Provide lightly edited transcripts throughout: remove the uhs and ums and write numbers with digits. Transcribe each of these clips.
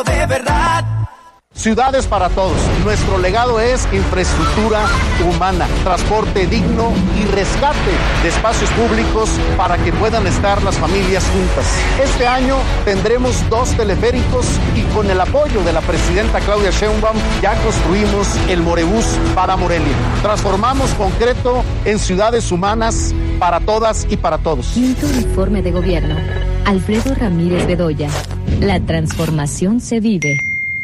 De verdad. Ciudades para todos. Nuestro legado es infraestructura humana, transporte digno y rescate de espacios públicos para que puedan estar las familias juntas. Este año tendremos 2 teleféricos y con el apoyo de la presidenta Claudia Sheinbaum ya construimos el Morebús para Morelia. Transformamos concreto en ciudades humanas para todas y para todos. Quinto informe de gobierno. Alfredo Ramírez Bedoya. La transformación se vive.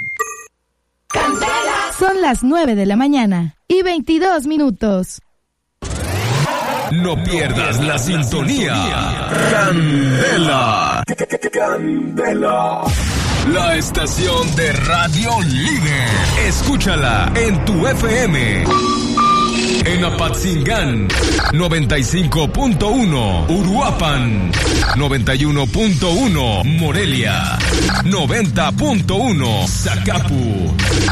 Son las 9 de la mañana y 22 minutos. No pierdas la sintonía. Candela. Candela. La estación de radio líder. Escúchala en tu FM. En Apatzingán, 95.1, Uruapan, 91.1, Morelia, 90.1, Zacapu,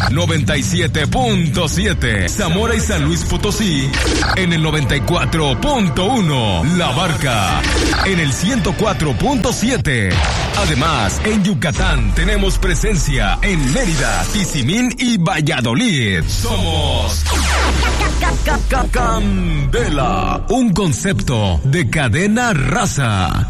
97.7, Zamora y San Luis Potosí, en el 94.1, La Barca, en el 104.7. Además, en Yucatán tenemos presencia en Mérida, Tizimín y Valladolid. Somos Candela, un concepto de cadena raza.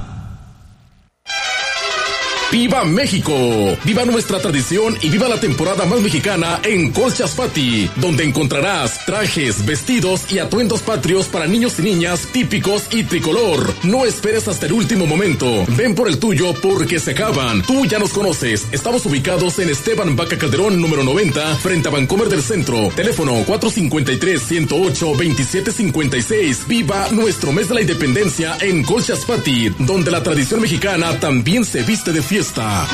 ¡Viva México! ¡Viva nuestra tradición y viva la temporada más mexicana en Colchas Pati! Donde encontrarás trajes, vestidos y atuendos patrios para niños y niñas típicos y tricolor. No esperes hasta el último momento. Ven por el tuyo porque se acaban. Tú ya nos conoces. Estamos ubicados en Esteban Vaca Calderón, número 90, frente a Vancomer del Centro. Teléfono 453-108-2756. ¡Viva nuestro mes de la independencia en Colchas Pati! Donde la tradición mexicana también se viste de fiesta.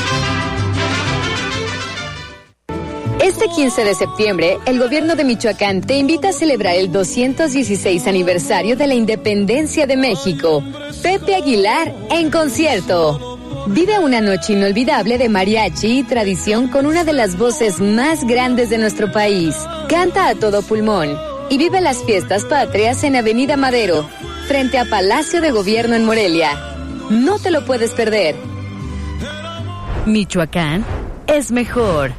Este 15 de septiembre, el gobierno de Michoacán te invita a celebrar el 216 aniversario de la independencia de México. Pepe Aguilar en concierto. Vive una noche inolvidable de mariachi y tradición con una de las voces más grandes de nuestro país. Canta a todo pulmón y vive las fiestas patrias en Avenida Madero, frente a Palacio de Gobierno en Morelia. No te lo puedes perder. Michoacán es mejor.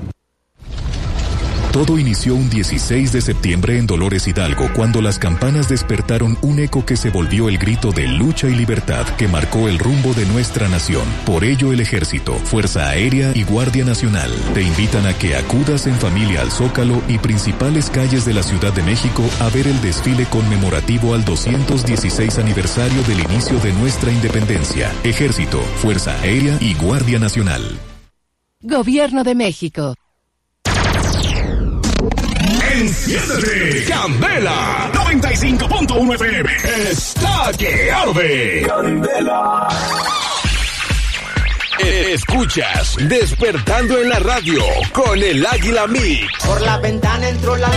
Todo inició un 16 de septiembre en Dolores Hidalgo, cuando las campanas despertaron un eco que se volvió el grito de lucha y libertad que marcó el rumbo de nuestra nación. Por ello, el Ejército, Fuerza Aérea y Guardia Nacional te invitan a que acudas en familia al Zócalo y principales calles de la Ciudad de México a ver el desfile conmemorativo al 216 aniversario del inicio de nuestra independencia. Ejército, Fuerza Aérea y Guardia Nacional. Gobierno de México. ¡Enciéndete! ¡Candela! 95.1 FM. ¡Está que arde! ¡Candela! Escuchas Despertando en la Radio con el Águila Mix. Por la ventana entró la luz.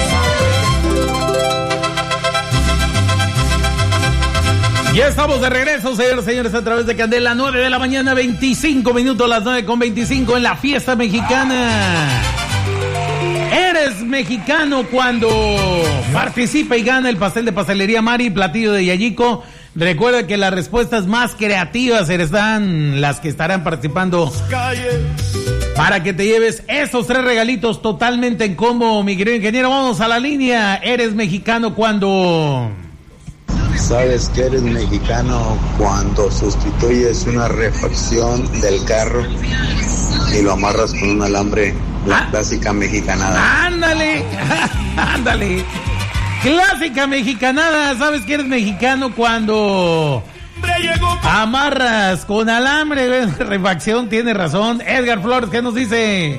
Ya estamos de regreso, señores y señores, a través de Candela, 9 de la mañana, 25 minutos, las 9:25 en la fiesta mexicana. Eres mexicano cuando participa y gana el pastel de pastelería Mari, platillo de Yayico. Recuerda que las respuestas más creativas serán las que estarán participando para que te lleves esos 3 regalitos totalmente en combo, mi querido ingeniero. Vamos a la línea. Eres mexicano cuando... ¿Sabes que eres mexicano cuando sustituyes una refacción del carro y lo amarras con un alambre? La clásica mexicanada. ¡Ándale! ¡Ándale! Clásica mexicanada. ¿Sabes que eres mexicano cuando amarras con alambre? Refacción, tiene razón. Edgar Flores, ¿qué nos dice?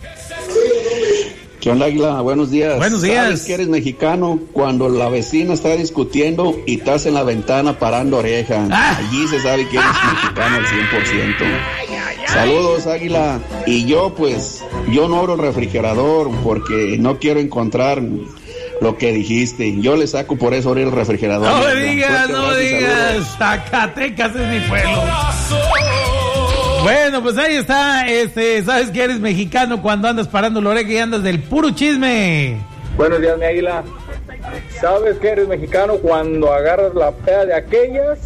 ¿Qué onda, Águila? Buenos días. Buenos días. ¿Sabes que eres mexicano cuando la vecina está discutiendo y estás en la ventana parando oreja? Allí se sabe que eres mexicano al 100%. Saludos, Águila. Y yo no abro el refrigerador porque no quiero encontrar lo que dijiste. Yo le saco por eso abrir el refrigerador. No me digas. Zacatecas es mi pueblo. Bueno, pues ahí está, ¿sabes que eres mexicano cuando andas parando la oreja y andas del puro chisme? Buenos días, mi Águila. ¿Sabes que eres mexicano cuando agarras la peda de aquellas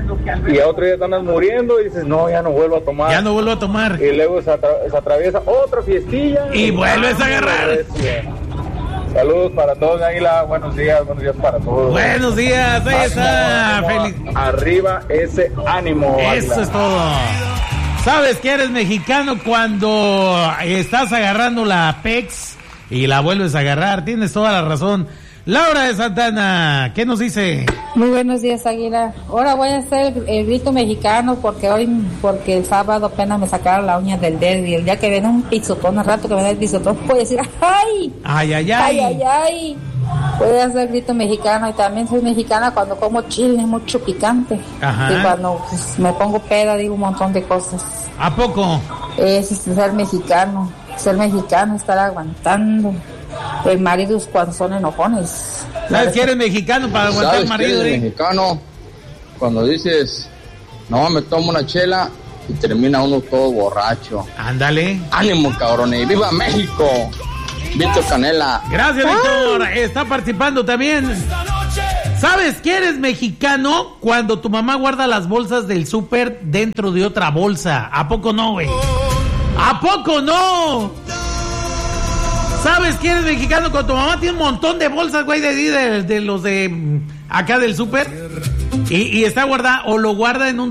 y a otro día te andas muriendo y dices, no, ya no vuelvo a tomar. Ya no vuelvo a tomar. Y luego se atraviesa otra fiestilla. Y vuelves a agarrar. Saludos para todos, Águila. Buenos días para todos. Buenos días, ahí está. Feliz. Arriba ese ánimo. Eso Águila. es todo. ¿Sabes que eres mexicano cuando estás agarrando la PEX y la vuelves a agarrar? Tienes toda la razón. Laura de Santana, ¿qué nos dice? Muy buenos días, Águila. Ahora voy a hacer el grito mexicano porque el sábado apenas me sacaron la uña del dedo y el día que viene un pisotón, al rato que me da el pisotón, puedo decir ¡ay! ¡Ay, ay, ay! ¡Ay, ay, ay! Voy a hacer el grito mexicano y también soy mexicana cuando como chile mucho picante. Ajá. Y cuando me pongo peda digo un montón de cosas. ¿A poco? Es ser mexicano. Ser mexicano, estar aguantando el marido cuando son enojones. ¿Sabes que eres mexicano para aguantar el marido? ¿Sabes que eres mexicano cuando dices, no, me tomo una chela y termina uno todo borracho? Ándale. ¡Ánimo, cabrones! ¡Viva México! Víctor Canela. Gracias, Víctor. Está participando también. ¿Sabes que eres mexicano cuando tu mamá guarda las bolsas del súper dentro de otra bolsa? ¿A poco no, güey? ¿A poco no? ¿Sabes que eres mexicano cuando tu mamá tiene un montón de bolsas, güey, de los de acá del súper? Y está guardada, o lo guarda en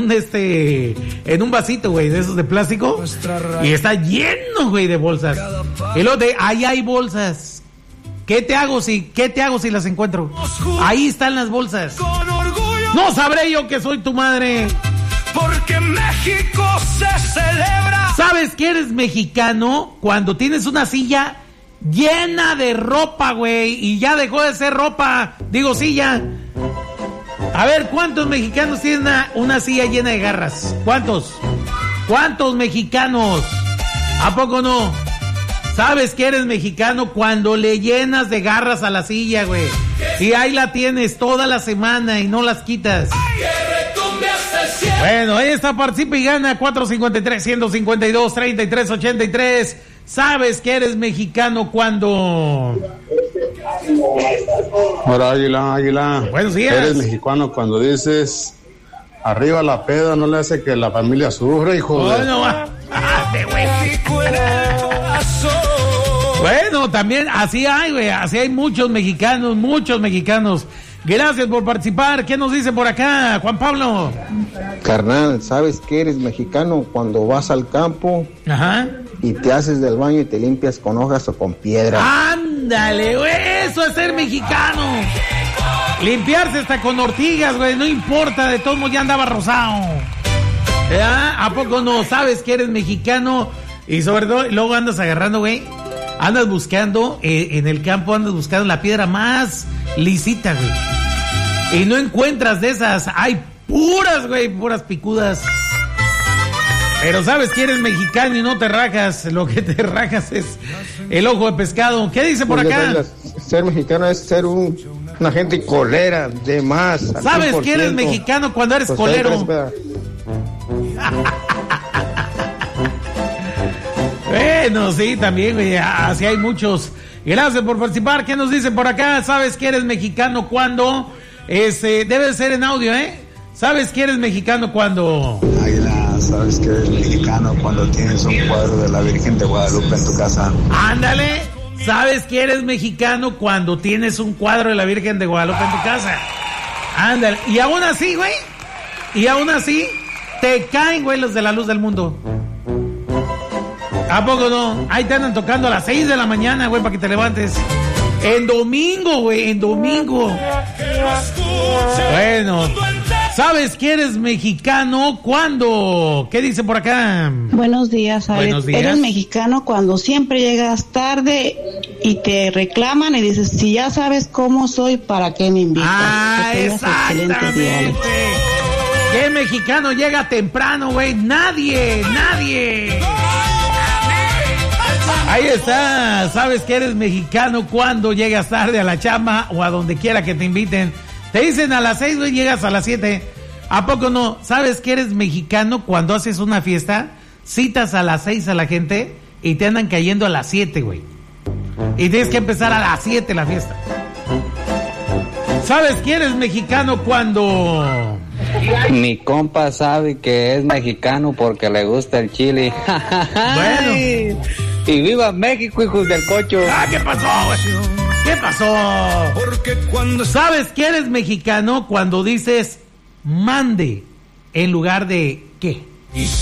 un vasito, güey, de esos de plástico. Y está lleno, güey, de bolsas. Y luego ahí hay bolsas. ¿Qué te hago si las encuentro? Ahí están las bolsas. No sabré yo que soy tu madre. Porque México se celebra. ¿Sabes que eres mexicano cuando tienes una silla llena de ropa, güey? Y ya dejó de ser ropa, digo silla. A ver, ¿cuántos mexicanos tienen una silla llena de garras? ¿Cuántos? ¿Cuántos mexicanos? ¿A poco no? ¿Sabes que eres mexicano cuando le llenas de garras a la silla, güey? Y ahí la tienes toda la semana y no las quitas. Bueno, ahí está, participa y gana 453-152-3383. ¿Sabes que eres mexicano cuando? Hola, Águila. Buenos días. Eres mexicano cuando dices, arriba la peda, no le hace que la familia sufra, hijo. Bueno, también así hay, güey, así hay muchos mexicanos. Gracias por participar. ¿Qué nos dice por acá, Juan Pablo? Carnal, ¿sabes que eres mexicano cuando vas al campo? Ajá. Y te haces del baño y te limpias con hojas o con piedra? Ándale, güey, eso es ser mexicano. Limpiarse hasta con ortigas, güey, no importa, de todos modos ya andaba rosado. ¿A poco no? ¿Sabes que eres mexicano? Y sobre todo, luego andas agarrando, güey, andas buscando, en el campo andas buscando la piedra más lisita, güey. Y no encuentras de esas, hay puras, güey, puras picudas. Pero sabes que eres mexicano y no te rajas, lo que te rajas es el ojo de pescado. ¿Qué dice por acá? Ser mexicano es ser una gente colera, de más. ¿Sabes que eres mexicano cuando eres colero? Bueno, sí, también, güey, así hay muchos. Gracias por participar. ¿Qué nos dicen por acá? ¿Sabes que eres mexicano cuando? Debe ser en audio, ¿eh? ¿Sabes que eres mexicano cuando? Águila, ¿sabes que eres mexicano cuando tienes un cuadro de la Virgen de Guadalupe en tu casa? Ándale. ¿Sabes que eres mexicano cuando tienes un cuadro de la Virgen de Guadalupe en tu casa? Ándale. Y aún así, güey, te caen, güey, los de la luz del mundo. ¿A poco no? Ahí te andan tocando a las 6 de la mañana, güey, para que te levantes. En domingo, güey, en domingo. Bueno, ¿sabes que eres mexicano cuando? ¿Qué dice por acá? Buenos días, Alex. Buenos días. Eres mexicano cuando siempre llegas tarde y te reclaman y dices, si ya sabes cómo soy, ¿para qué me invitas? Exactamente. ¿Qué mexicano llega temprano, güey? Nadie. Ahí está. ¿Sabes que eres mexicano cuando llegas tarde a la chamba o a donde quiera que te inviten? Te dicen a las 6, güey, llegas a las 7. ¿A poco no? ¿Sabes que eres mexicano cuando haces una fiesta? Citas a las 6 a la gente y te andan cayendo a las 7, güey. Y tienes que empezar a las 7 la fiesta. ¿Sabes que eres mexicano cuando? Mi compa sabe que es mexicano porque le gusta el chile. Bueno. Y viva México, hijos del cocho. ¿Qué pasó, güey? ¿Qué pasó? Porque cuando ¿sabes que eres mexicano cuando dices mande en lugar de qué?